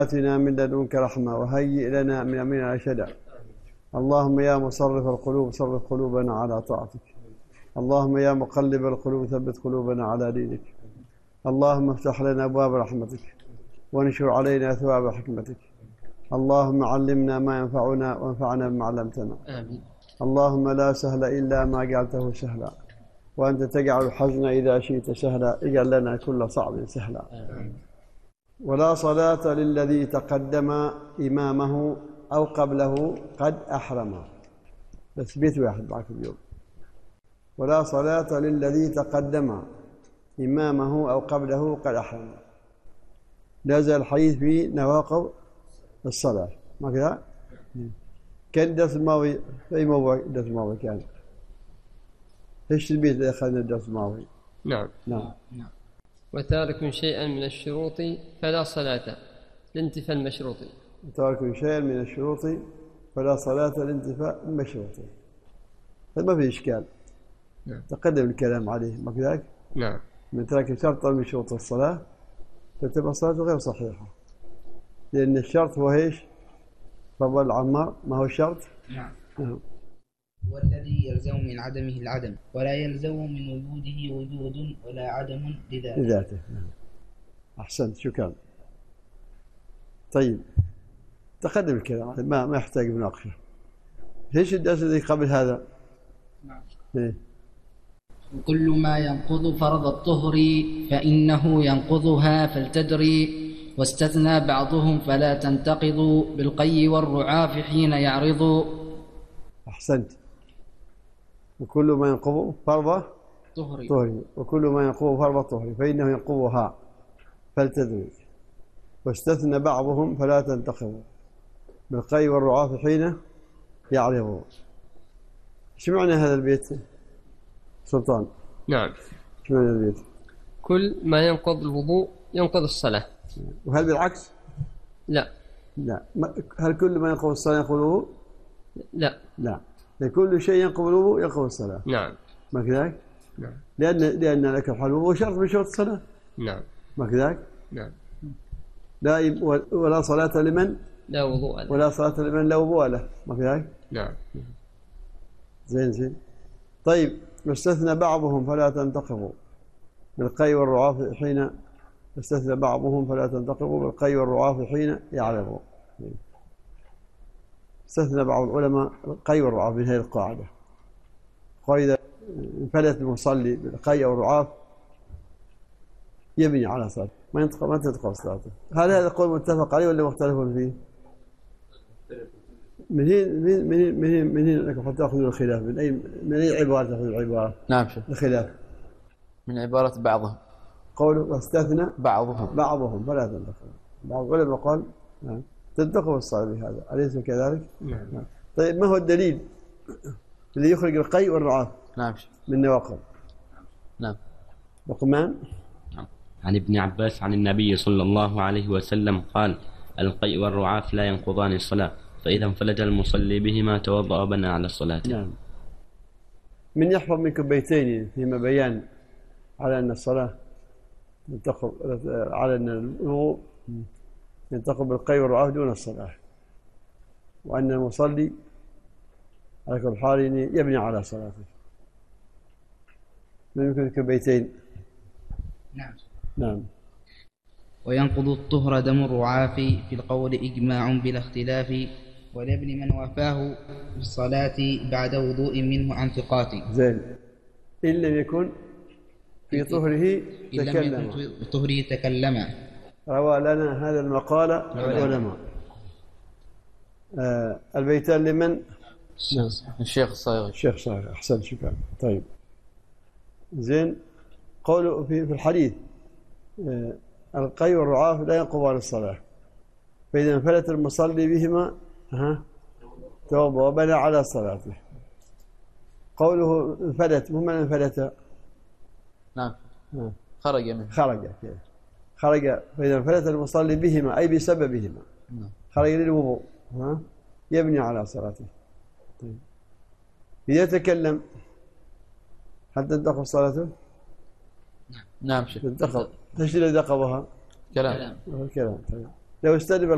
آتنا من لدنك رحمة وهيئ لنا من أمرنا رشدا. اللهم يا مصرف القلوب صرف قلوبنا على طاعتك. اللهم يا مقلب القلوب ثبت قلوبنا على دينك. اللهم افتح لنا أبواب رحمتك وانشر علينا ثواب حكمتك. اللهم علمنا ما ينفعنا وانفعنا بما علمتنا. آمين. اللهم لا سهل إلا ما جعلته سهلا، وأنت تجعل الحزن إذا شئت سهلا. اجعل لنا كل صعب سهلا. آمين. ولا صلاة للذي تقدم إمامه أو قبله قد أحرم. بس بيت واحد معكم اليوم. ولا صلاة للذي تقدم إمامه أو قبله قد أحرم. لا زال الحديث في نواقض الصلاة، ما كذا؟ كان الدرس الماضي في أي موضوع الدرس الماضي كان؟ إيش البيت اللي أخذنا الدرس الماضي؟ نعم. وتارك شيئا من الشروط فلا صلاة لانتفاء المشروط. تارك شيئا من الشروط فلا صلاة لانتفاء المشروط. ما في إشكال. نعم. تقدم الكلام عليه، ما كذلك؟ نعم. من ترك شرطا من شروط الصلاة فتبقى صلاته غير صحيحة، لأن الشرط هو إيش؟ تفضل عمار، ما هو الشرط؟ نعم. والذي يلزم من عدمه العدم، ولا يلزم من وجوده وجود ولا عدم لذاته. أحسنت، شكرا. طيب تقدم الكلام، ما يحتاج مناقشة. ايش الدرس الذي قبل هذا؟ نعم. إيه؟ كل ما ينقض فرض الطهر فإنه ينقضها فلتدري، واستثنى بعضهم فلا تنتقض بالقي والرعاف حين يعرض. أحسنت. وكل ما ينقض فرض طهري وكل ما ينقض فرض طهري فإنه ينقضها فلتدري، واستثنى بعضهم فلا تنتقض بالقي والرعاف حين يعرض. ايش معنى هذا البيت سلطان؟ نعم. ايش معنى البيت؟ كل ما ينقض الوضوء ينقض الصلاة. وهل بالعكس؟ لا. هل كل ما ينقض الصلاة ينقض الوضوء؟ لا. كل شيء ينقض الوضوء ينقض الصلاة. نعم. ما كذلك؟ نعم. لأن لك الوضوء شرط من شروط الصلاة. نعم. ما كذلك؟ نعم. ولا صلاة لمن لا وضوء له. ولا صلاة لمن لا وضوء له. ما كذلك؟ نعم. زين. طيب، واستثنى بعضهم فلا تنتقضوا بالقي والرعاف حين استثنى بعضهم فلا تنتقضوا بالقي والرعاف حين يعرضوا. استثنى بعض العلماء القي والرعاف من هذه القاعدة. قال إذا انفلت المصلي بالقي أو الرعاف يبني على صلاته، ما تنتقض صلاته. هل هذا قول متفق عليه ولا مختلف فيه؟ من هنا انكم تاخذون الخلاف؟ من اي عباره تاخذون العباره؟ نعم شيخ. الخلاف من عباره بعضهم. قوله واستثنى بعضهم فلا تنتقض. بعض العلماء قال نعم تنتقض الصلاه بهذا، اليس كذلك؟ نعم. طيب ما هو الدليل اللي يخرج القي والرعاف؟ نعم شيخ. من نواقض. نعم. لقمان. عن ابن عباس عن النبي صلى الله عليه وسلم قال: القيء والرعاف لا ينقضان الصلاة، فإذا انفلج المصلي بهما توضأ وبنى على الصلاة. نعم. من يحفظ منكم بيتين فيما بيان على أن الصلاة تنتقض، على أن الوضوء ينتقض بالقيء والرعاف دون الصلاة، وأن المصلي على كل حال يبني على صلاته. من يمكن منكم بيتين؟ نعم. وينقض الطهر دم الرعاف في القول إجماع بلا اختلاف، ولابن من وافاه في الصلاة بعد وضوء منه عن ثقات. زين. إن لم يكن في طهره تكلم. روى لنا هذا المقال العلماء. البيتان لمن؟ الشيخ الصايغ. أحسن، شكرا. طيب زين. قوله في الحديث القي والرعاف لا ينقضان الصلاة، فإذا انفلت المصلي بهما توضأ وبنى على صلاته. قوله انفلت، مو من انفلت؟ نعم. خرج منه. خرج. فإذا انفلت المصلي بهما أي بسببهما خرج للوضوء يبني على صلاته. طيب. إذا تكلم هل تنتقض صلاته؟ نعم شيخ. تنتقض. ايش اللي نقضها؟ كلام. طيب. لو استدبر